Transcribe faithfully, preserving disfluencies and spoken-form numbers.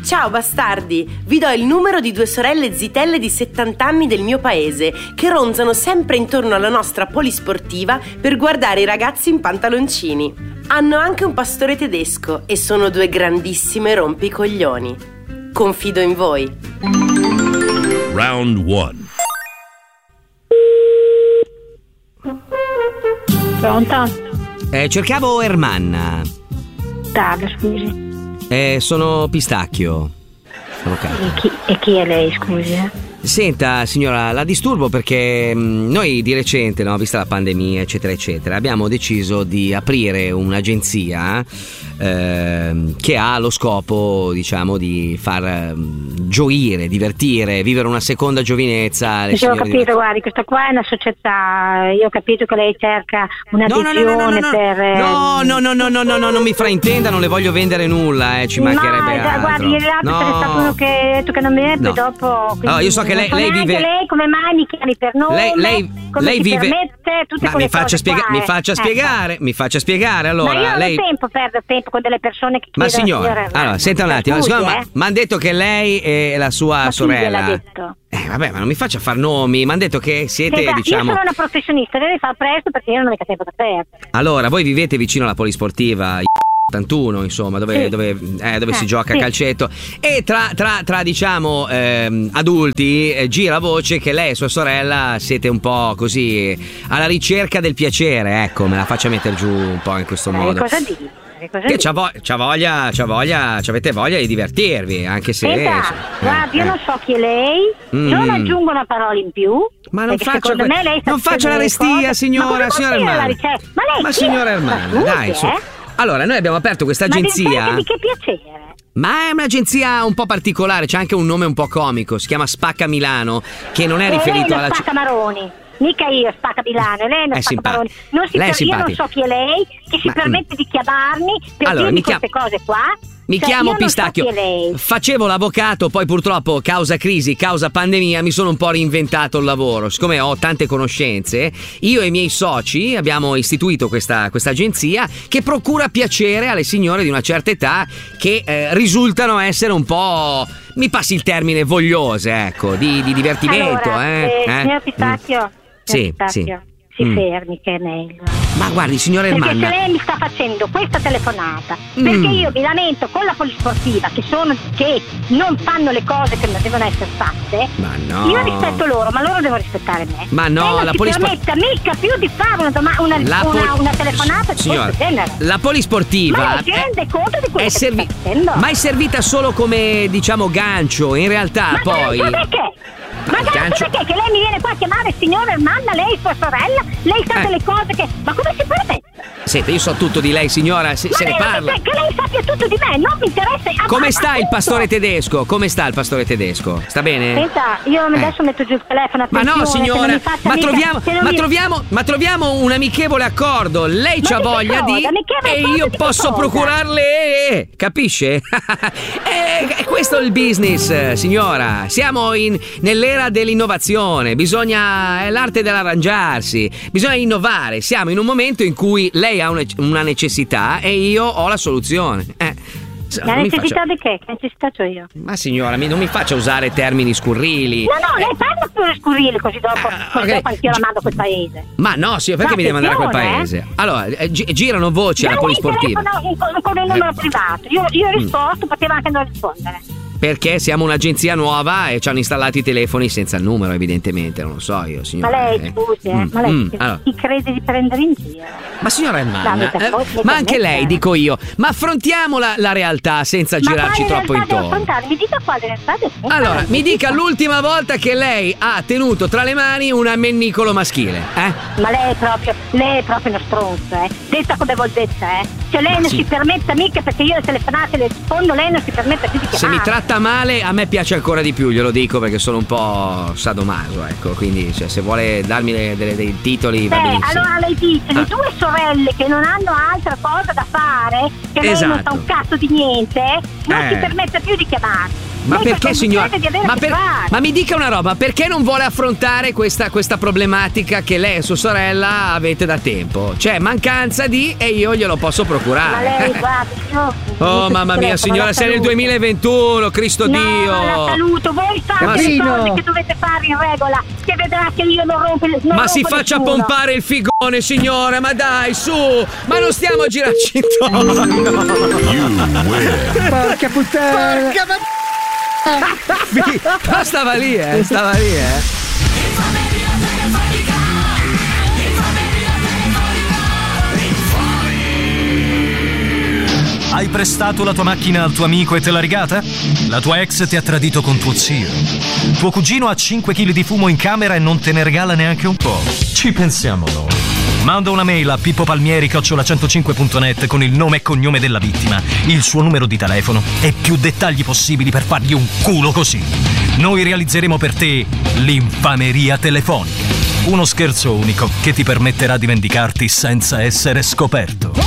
Ciao bastardi, vi do il numero di due sorelle zitelle di settanta anni del mio paese che ronzano sempre intorno alla nostra polisportiva per guardare i ragazzi in pantaloncini. Hanno anche un pastore tedesco e sono due grandissime rompicoglioni. Confido in voi. Round one. Pronto? Eh, cercavo Ermanna. Salve, scusi. Eh, sono Pistacchio. Sono E Carlo. chi, e chi è lei, scusi? Senta, signora, la disturbo perché mh, noi di recente, no, vista la pandemia, eccetera, eccetera, abbiamo deciso di aprire un'agenzia eh, che ha lo scopo, diciamo, di far eh, gioire, divertire, vivere una seconda giovinezza. Le Sì, ho signore capito, di... guardi, questa qua è una società, io ho capito che lei cerca No, no, no, no, no, no, no. per... eh, no, no, no, no, no, no, no, non mi fraintenda, non le voglio vendere nulla, eh, ci mancherebbe no, altro. guardi, ieri l'altro No. c'è stato uno che ha detto che non mi è, No. poi dopo... Allora, io so che lei, non lei neanche vive... lei come mai mi chiami per nome, Lei, lei, come lei si vive... permette, tutte Ma quelle mi faccia, cose spiega... qua, mi eh. faccia Ecco. spiegare, mi faccia spiegare allora. Ma io non lei... ho tempo, perdo tempo con delle persone che Ma chiedono signora, signora, allora, senta un attimo, scusi, signora, ma eh. mi hanno detto che lei e la sua Ma chi sorella... gliel'ha detto? Eh, vabbè, ma non mi faccia far nomi, mi hanno detto che siete, Senta, diciamo... io sono una professionista, deve fare presto perché io non ho mica tempo da perdere. Allora, voi vivete vicino alla polisportiva ottantuno, insomma, dove, Sì. dove, eh, dove Eh, si gioca a sì. calcetto, e tra, tra, tra diciamo ehm, adulti eh, gira voce che lei e sua sorella siete un po' così alla ricerca del piacere, ecco, me la faccia mettere giù un po' in questo Eh, modo. cosa dici? Che cosa Che dici? c'ha, vo- c'ha voglia, c'ha voglia, c'avete voglia di divertirvi, anche se... Senta, eh, guardi, io eh. non so chi è lei, Mm. non aggiungo una parola in più. Ma non perché faccia, secondo me lei sta non faccia la dicendo delle restia, cose- signora, Ma come signora può dire la Ermanna. ricetta? Ma lei Ma chi signora è? Ermanna, Ma dai, scusi, su. eh? Allora, noi abbiamo aperto questa Ma di- agenzia. di che piacere? Ma è un'agenzia un po' particolare, c'è anche un nome un po' comico, si chiama Spacca Milano, che non è E riferito lei alla non città. spacca Maroni. Mica io spacca Milano, lei non È spacca simpatico. Maroni. Non si Lei è per- io non simpatico. so chi è lei, che si Ma- permette di chiamarmi per Allora, dirmi mi chiam- queste cose qua. Mi Cioè, chiamo io non so Pistacchio. chi è lei. Facevo l'avvocato, poi purtroppo, causa crisi, causa pandemia, mi sono un po' reinventato il lavoro. Siccome ho tante conoscenze, io e i miei soci abbiamo istituito questa, questa agenzia che procura piacere alle signore di una certa età che eh, risultano essere un po', mi passi il termine, vogliose, ecco, di, di divertimento. Allora, eh, eh, eh? signor Pistacchio, Mm. Sì, signor sì. Pistacchio, si Mm. fermi che è meglio. Ma guardi, signora Perché Ermanna. se lei mi sta facendo questa telefonata, Mm. perché io mi lamento con la polisportiva che sono che non fanno le cose che non devono essere fatte, Ma no. io rispetto loro, ma loro devono rispettare me. Ma no, lei non la si polispor- permetta mica più di fare una, doma- una, La una, pol- una telefonata di Signora, questo genere. la polisportiva Ma lei si è- rende conto di quello è che servi- sta facendo? ma è servita solo come, diciamo, gancio. In realtà Ma poi gancio perché? Ma il gancio gancio- perché? Che lei mi viene qua a chiamare signora Ermanna, lei sua sorella, lei sa Eh. delle cose che... Ma come si permette? Senta, io so tutto di lei, signora, se, Ma se ne lei- parla. Che lei sappia tutto di me, non mi interessa. Ah, Come ma- sta il appunto. pastore tedesco? Come sta il pastore tedesco? Sta bene? Senta, io Eh. adesso metto giù il telefono. Ma no, attenzione, se non signora, mi faccia ma mica- troviamo, se non ma, mi- troviamo, ma troviamo un amichevole accordo. Lei Ma c'ha di che voglia cosa? di. Amichevole E accordo io di che posso cosa? procurarle. Capisce? e, e questo è il business, signora. Siamo in, nell'era dell'innovazione. Bisogna. È l'arte dell'arrangiarsi. Bisogna innovare. Siamo in un momento in cui lei ha una, una necessità e io ho la soluzione. Eh. La non mi necessità faccia- di che? Che necessità c'ho io? Ma signora, mi- non mi faccia usare termini scurrili. No, no, lei parla pure scurrile così dopo, Ah, così ok. dopo anch'io la mando a quel paese. Ma no, sì, perché Ma mi deve mandare a quel attenzione, paese? Allora, eh, gi- girano voci alla Ma lei polisportiva. telefona con, con il numero Eh. privato. Io, io ho risposto, poteva anche non rispondere. Perché siamo un'agenzia nuova e ci hanno installato i telefoni senza il numero, evidentemente. Non lo so io, Ma signora. lei, eh. scusi, eh, Mm, ma lei mm, si, allora. si crede di prendere in giro? Ma signora Ermanna, Dai, eh, voi- voi ma anche permette? lei, dico io, ma affrontiamo la, la realtà senza Ma girarci quale troppo realtà devo intorno. affrontare? Mi dica quale realtà devo affrontare? Allora, mi dica l'ultima volta che lei ha tenuto tra le mani un ammennicolo maschile, eh? Ma lei è proprio, lei è proprio uno stronzo, eh. Detta come vuol detta, eh. Cioè lei Ma non sì. si permetta mica, perché io le telefonate le rispondo, lei non si permette più di Se mi chiamare. tratta male, a me piace ancora di più, glielo dico perché sono un po' sadomaso, ecco. Quindi, cioè, se vuole darmi dei, dei- dei titoli, va Beh, benissimo. allora lei dice, Ah. le due sorelle che non hanno altra cosa da fare, che lei non Esatto. sa un cazzo di niente, non Eh. si permette più di chiamarmi. Ma Voi perché, signora? di avere Ma, a che per- fare. ma mi dica una roba, perché non vuole affrontare questa, questa problematica che lei e sua sorella avete da tempo? Cioè, mancanza di e io glielo posso procurare. Ma lei, guarda, io... Oh, mamma mia, signora, sei nel duemilaventuno, Cristo no, Dio! la saluto, voi fate le Capito. cose che dovete fare in regola, che vedrà che io non rompo il non Ma si rompo faccia nessuno. pompare il figone, signore, ma dai, su! Ma non stiamo a girarci intorno! Porca puttana. Porca ma... Ma stava lì, eh, stava lì, eh! Hai prestato la tua macchina al tuo amico e te l'ha rigata? La tua ex ti ha tradito con tuo zio. Tuo cugino ha cinque chili di fumo in camera e non te ne regala neanche un po'. Ci pensiamo noi. Manda una mail a pippopalmieri chiocciola centocinque punto net con il nome e cognome della vittima, il suo numero di telefono e più dettagli possibili per fargli un culo così. Noi realizzeremo per te l'infameria telefonica. Uno scherzo unico che ti permetterà di vendicarti senza essere scoperto.